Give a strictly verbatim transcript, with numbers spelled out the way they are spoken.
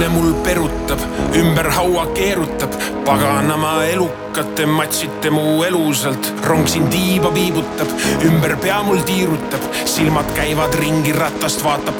naine mul perutab, ümber haua keerutab, paganama elukate matsite mu elusalt. Rong siin tiiba viibutab, ümber pea mul tiirutab, silmad käivad ringi ratast, vaatab